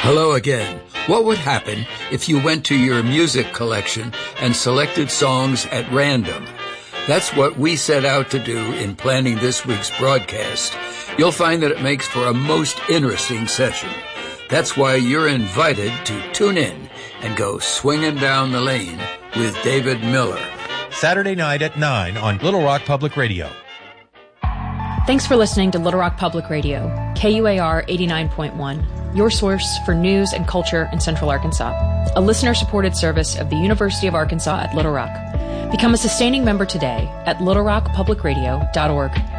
Hello again. What would happen if you went to your music collection and selected songs at random? That's what we set out to do in planning this week's broadcast. You'll find that it makes for a most interesting session. That's why you're invited to tune in and go swinging down the lane with David Miller. Saturday night at 9 on Little Rock Public Radio. Thanks for listening to Little Rock Public Radio, KUAR 89.1, your source for news and culture in Central Arkansas, a listener-supported service of the University of Arkansas at Little Rock. Become a sustaining member today at littlerockpublicradio.org.